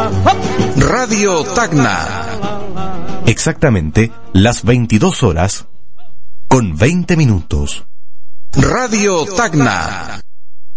Radio Tacna. Exactamente las 22 horas con 20 minutos. Radio Tacna.